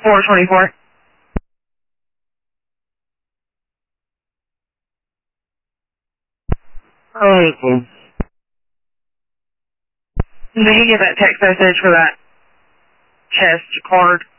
424. Alright, cool. Did you get that text message for that chest card?